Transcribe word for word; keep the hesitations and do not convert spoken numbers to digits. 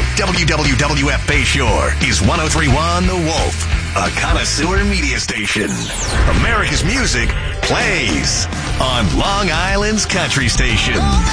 W W W F Bayshore is one oh three point one The Wolf, a connoisseur media station. America's music plays on Long Island's country station.